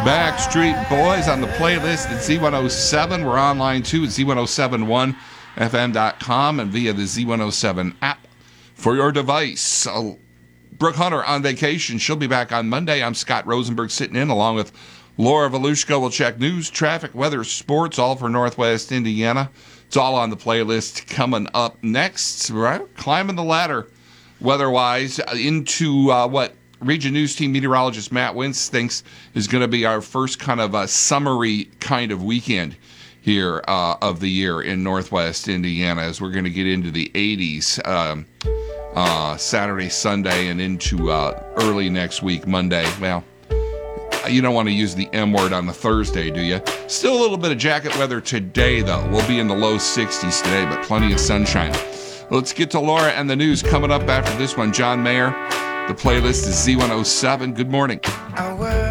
Backstreet Boys on the playlist at Z107. We're online too at Z1071FM.com and via the Z107 app for your device. Brooke Hunter on vacation. She'll be back on Monday. I'm Scott Rosenberg sitting in along with Laura Volushko. We'll check news, traffic, weather, sports, all for Northwest Indiana. It's all on the playlist coming up next. Right? Climbing the ladder weather-wise into what Region News Team meteorologist Matt Wentz thinks is going to be our first kind of a summery kind of weekend here of the year in Northwest Indiana, as we're going to get into the 80s Saturday, Sunday, and into early next week, Monday. Well, you don't want to use the M word on the Thursday, do you? Still a little bit of jacket weather today, though. We'll be in the low 60s today, but plenty of sunshine. Let's get to Laura and the news coming up after this one. John Mayer. The playlist is Z107. Good morning.